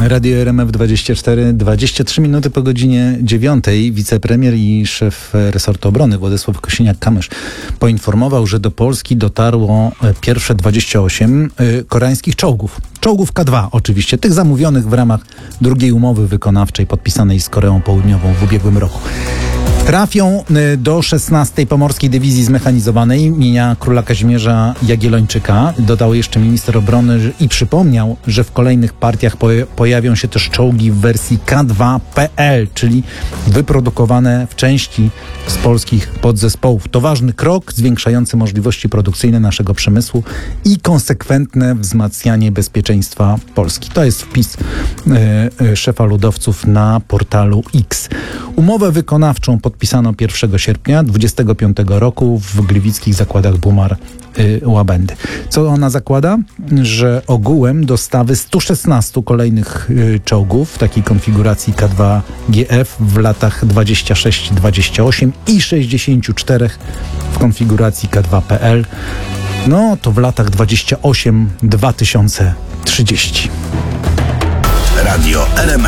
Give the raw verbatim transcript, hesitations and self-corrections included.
Radio R M F dwadzieścia cztery, dwadzieścia trzy minuty po godzinie dziewiątej. Wicepremier i szef resortu obrony Władysław Kosiniak-Kamysz poinformował, że do Polski dotarło pierwsze dwadzieścia osiem koreańskich czołgów. Czołgów K dwa oczywiście, tych zamówionych w ramach drugiej umowy wykonawczej podpisanej z Koreą Południową w ubiegłym roku. Trafią do szesnastej Pomorskiej Dywizji Zmechanizowanej imienia króla Kazimierza Jagiellończyka. Dodał jeszcze minister obrony i przypomniał, że w kolejnych partiach pojawią się też czołgi w wersji K dwa P L, czyli wyprodukowane w części z polskich podzespołów. To ważny krok zwiększający możliwości produkcyjne naszego przemysłu i konsekwentne wzmacnianie bezpieczeństwa Polski. To jest wpis y, szefa ludowców na portalu X. Umowę wykonawczą podpisano pierwszego sierpnia dwudziestego piątego roku w gliwickich zakładach Bumar y, Łabędy. Co ona zakłada? Że ogółem dostawy stu szesnastu kolejnych y, czołgów w takiej konfiguracji K dwa G F w latach dwudziestym szóstym dwudziestym ósmym i sześćdziesięciu czterech w konfiguracji K dwa P L. No to w latach dwudziestym ósmym do dwa tysiące trzydziestego. Radio R M F.